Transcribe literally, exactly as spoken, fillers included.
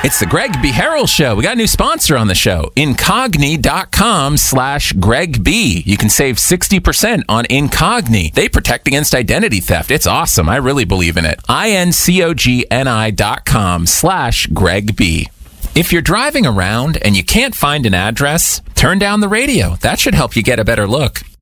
It's the Greg B. Harrell Show. We got a new sponsor on the show, Incogni.com slash Greg B. You can save sixty percent on Incogni. They protect against identity theft. It's awesome. I really believe in it. I-N-C-O-G-N-I dot com slash Greg B. If you're driving around and you can't find an address, turn down the radio. That should help you get a better look.